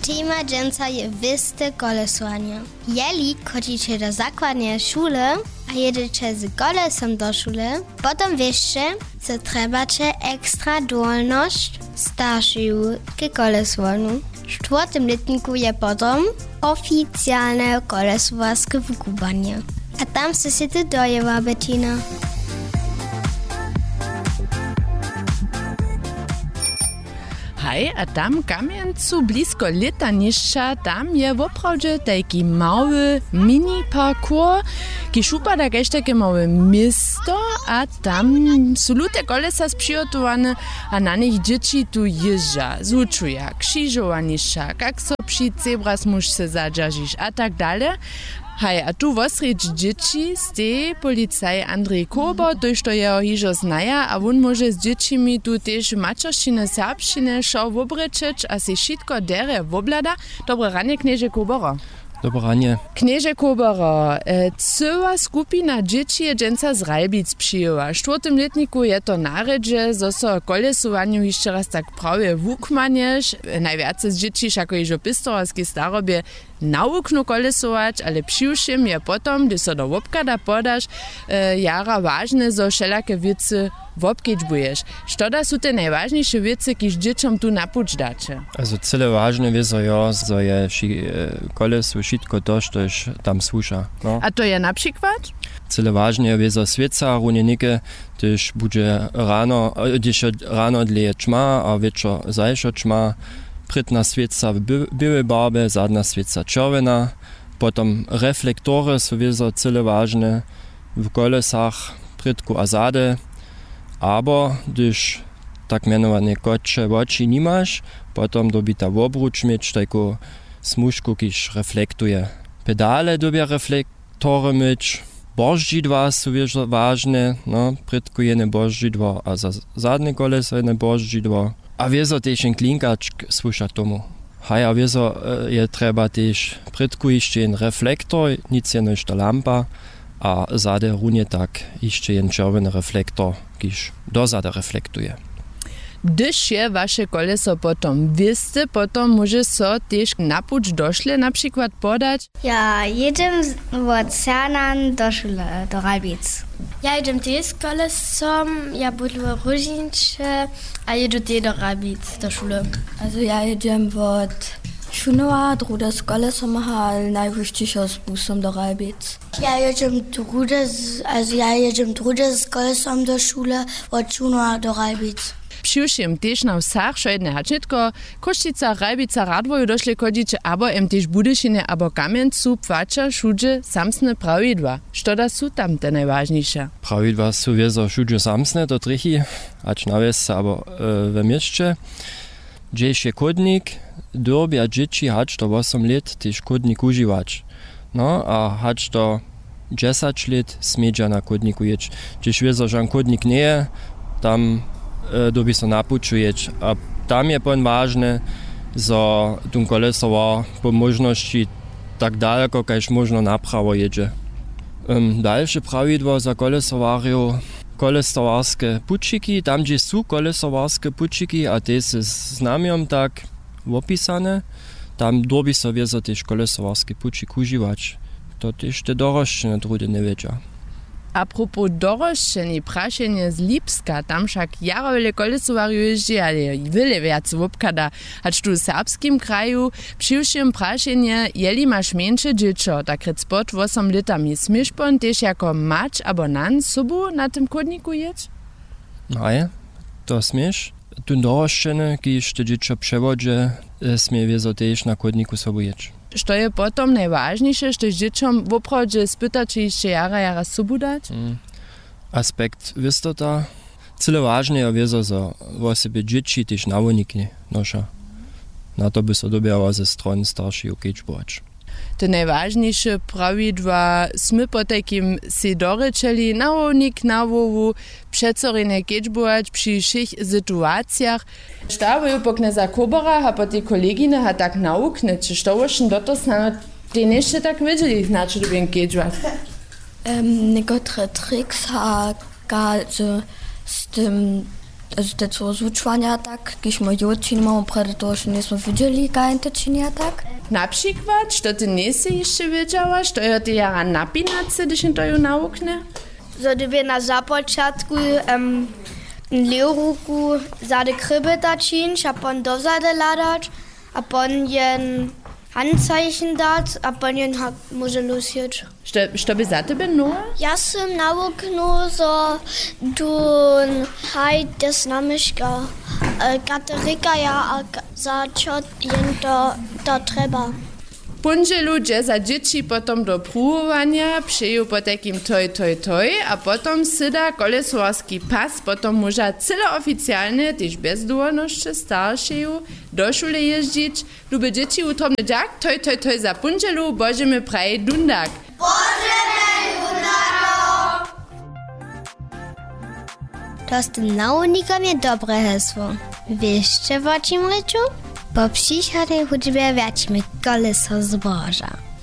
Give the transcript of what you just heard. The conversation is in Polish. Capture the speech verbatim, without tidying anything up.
Tema dżęca je wyste kolesovanie. Jeli chodzicie do zakładnej szule, a jedziecie z kolesem do szule, potem wiecie, że trzebacie ekstra dolność starszych k kolesowaniu. W czwartym letniku je potem oficjalne kolesowarskie wykubanie. A tam się ty dojewa, Bettina. Hej, a tam kamieńcu blisko letanišća, tam je woprawdźe taki mały mini parkour, ki šupada kaž takie małe misto, a tam su lute kolesa sprzygotowane, a na nich dzieci tu jeżdża, zučuja, krzyżowanišća, jak so przy zebra smužce zadžažiš a tak dalej. Hej, a tu wosreć dzieci stej policaj Andrzej Kober, tož to jeho hižo znaja, a on może z dziecimi tu też mačerščine, serbščine šao wobrečeć, a se šitko dere woblada. Dobre ranie, knieže Kobero. Dobre ranie. Knieže Kobero, e, cała skupina dzieci je dżęca z Ralbic przyjęła. W czwartym letniku je to naredźe, zo so kolesowaniu jeszcze raz tak prawie wukmaniesz. Najwiace z dzieci, jako iżo pistorskie starobie, nauknu kolesować, ale přiwšim je potom, gdy so do wopkada podaš, e, jara ważne, zo všelaké wiece wopkedźbujesz. Štoda su te najważniejsze wiece, kiż dzieciom tu napuć dacie? Also cyle ważne wiece jo, zo je ši, kolesu šitko to, štož tam słuša. No. A to je na przykład? Cyle ważne wiece svieca, runjenike, tyž bude rano, když rano dleje čma, a večer zajšo čma, Prytna svieca w białej barbe, zadna svieca czerwona, potem reflektory są wiezo cyle ważne w kolesach, prytku a zade, aber gdyż tak mianowane kotcze oczy nie masz, potem dobita w obruč mieć taką smużku, kiż reflektuje. Pedale dobia reflektory mieć, bożdżidła są wiezo ważne, no, prytku jene bożdżidło, a za zadne koleso jene bożdżidło. A wiezo też en klinkačk słuša tomu. Hej, a wiezo je treba też prytku jeszcze en reflektor, nic je nož ta lampa, a zade runie tak jeszcze en czerwony reflektor, kiż dozade reflektuje. Gdyż je wasze koleso potom wieste, potom może so też napuć doszle na przykład podać? Ja jedziemy od Cernan do szule, do Ralbic. Ja jedziemy też z kolesom, ja buduję Różnicze, a jedu też do Ralbic, do szule. Also ja jedziemy od Schunowa, druga z kolesom, ale najwyższego z busem do Ralbic. Ja jedziemy druga, also ja jedziemy druga z kolesom do szule, od Schunowa do Ralbic. Přiwšim też na wsach šojedne hačetko, Koštica, Ralbica, Radwoju došle kodiče, abo em też Budyšine, abo Kamjencu, płača, šudže, samsne prawidła. Štoda su tam te najważniejsze? Prawidła su wiezo šudže samsne, to trichy, acz na wiesce, abo e, we mieście. Gdzieś je kodnik, dorbia dzieci hacz to osiem lat, też kodnik używać. No, a hacz to dziesięć lat smiedzia na kodniku jeć. Gdzieś wiezo, że kodnik nie je, tam dobi so napučujeć, a tam je pon ważne, za tun kolesowa po możności tak daleko, kajż można naprawo jedzie. Um, dalsze prawidło za kolesowariów, kolesowarskie pučiki, tam gdzie są kolesowarskie pučiki, a te są z znamią tak opisane, tam dobi so wiezo też kolesowarskie pučik używać. To też te dorożczne trudy nie wiedzia. A propos dorożczeni, prašenje z Lipska, tam však jarowele kolesowariu jeździ, ale wiele więcej wopkada. Hacz tu w serbskim kraju, přiwšim prašenje, jeli masz mniejsze dziecko, tak rec pod osiem latami, smiesz pon też jako mać abo nan sobu na tym kodniku jedź? Nej, to smiesz. Tu dorożczene, kiż te dziecko przewodzie, smie wiezo też na kodniku sobu jedź. Što je potom najważniejsze, że dzieciom w oprawdzie spytać, czy jeszcze jara jara sobu dać? Mm. Aspekt wystota. Cyle ważne je wiezo, że o sobie dzieci też nawodniki nosza. Na to by so dobiała ze stron starszych ukiečbować. Te najważniejsze prawidła smy po takim si dorečeli nawodnik nawowu, przecorine kiečbować przy všich sytuacjach. Štavuju po kneza Kobera, a po tej kolegine ha tak naukne, czy štovošen dotos na te jeszcze tak wiedzieli, znaczy dobien kiečbować. Um, niektóre tricks ha also z tym Also te co zvučwania tak, když my jočin mamy preto, że nie są widzieli, kaj to czynia tak. Na przykład, što ty nisi jeszcze wiedziała, što ja ty jara napinać, gdyż to ją nauknę? Żeby na započatku um, leruku zade kryby dačinč, a pon dozade ladać, a pon jen Handzeichen dać, a pon jen może losjeć. Što, što by za tebe no? Ja sam nauknul, so du haj des namiška Katerika ja za čo jen to, to treba. Punže ludzie za dzieci potom do pruwowania przyjął po takim toj, toj, toj, a potom syda koleswarski pas, potom może cyle oficjalnie, też bez dłużności starszego, do szule jeździć, lubię dzieci utromny dziak, toj, toj, toj za punżelu, bożymy praj dundak. Bożymy dundak! To z tym naunikam je dobre hesło. Wieszcie o czym ryczu? Po przychodnej hudźbie wiacimy koleso zboża.